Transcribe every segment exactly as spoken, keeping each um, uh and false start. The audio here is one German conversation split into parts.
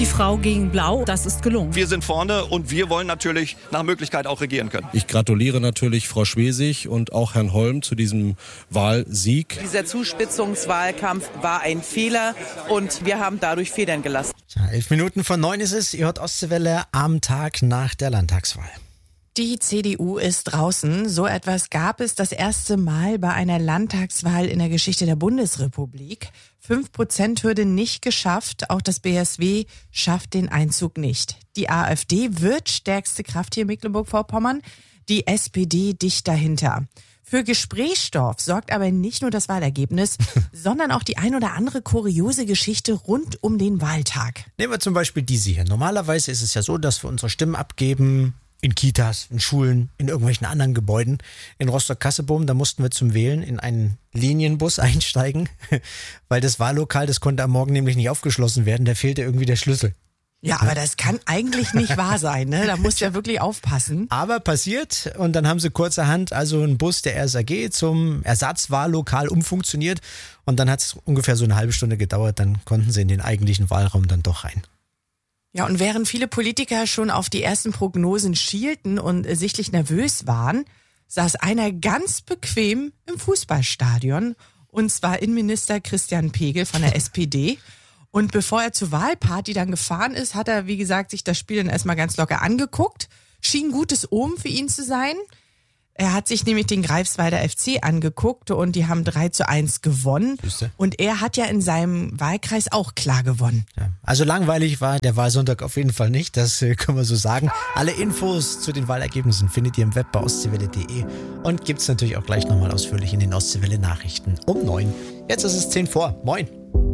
Die Frau gegen Blau, das ist gelungen. Wir sind vorne und wir wollen natürlich nach Möglichkeit auch regieren können. Ich gratuliere natürlich Frau Schwesig und auch Herrn Holm zu diesem Wahlsieg. Dieser Zuspitzungswahlkampf war ein Fehler und wir haben dadurch Federn gelassen. Ja, elf Minuten von neun ist es. Ihr hört Ostseewelle am Tag nach der Landtagswahl. Die C D U ist draußen. So etwas gab es das erste Mal bei einer Landtagswahl in der Geschichte der Bundesrepublik. fünf Prozent Hürde nicht geschafft. Auch das B S W schafft den Einzug nicht. Die AfD wird stärkste Kraft hier in Mecklenburg-Vorpommern. Die S P D dicht dahinter. Für Gesprächsstoff sorgt aber nicht nur das Wahlergebnis, sondern auch die ein oder andere kuriose Geschichte rund um den Wahltag. Nehmen wir zum Beispiel diese hier. Normalerweise ist es ja so, dass wir unsere Stimmen abgeben in Kitas, in Schulen, in irgendwelchen anderen Gebäuden. In Rostock-Kassebohm, da mussten wir zum Wählen in einen Linienbus einsteigen, weil das Wahllokal, das konnte am Morgen nämlich nicht aufgeschlossen werden, da fehlte irgendwie der Schlüssel. Ja, aber das kann eigentlich nicht wahr sein, ne? Da musst du ja wirklich aufpassen. Aber passiert und dann haben sie kurzerhand also einen Bus der R S A G zum Ersatzwahllokal umfunktioniert und dann hat es ungefähr so eine halbe Stunde gedauert, dann konnten sie in den eigentlichen Wahlraum dann doch rein. Ja, und während viele Politiker schon auf die ersten Prognosen schielten und sichtlich nervös waren, saß einer ganz bequem im Fußballstadion, und zwar Innenminister Christian Pegel von der S P D. Und bevor er zur Wahlparty dann gefahren ist, hat er, wie gesagt, sich das Spiel dann erstmal ganz locker angeguckt. Schien gutes Omen für ihn zu sein. Er hat sich nämlich den Greifswalder F C angeguckt und die haben drei zu eins gewonnen. Siehste? Und er hat ja in seinem Wahlkreis auch klar gewonnen. Ja, also langweilig war der Wahlsonntag auf jeden Fall nicht, das äh, können wir so sagen. Alle Infos zu den Wahlergebnissen findet ihr im Web bei ostseewelle punkt de und gibt's natürlich auch gleich nochmal ausführlich in den Ostseewelle Nachrichten um neun. Jetzt ist es zehn vor. Moin.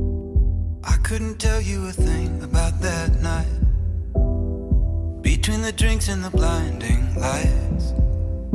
I couldn't tell you a thing about that night. Between the drinks and the blinding light.